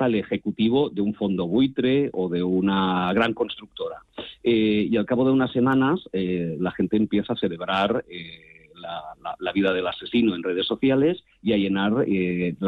al ejecutivo de un fondo buitre o de una gran constructora. Y al cabo de unas semanas la gente empieza a celebrar la vida del asesino en redes sociales y a llenar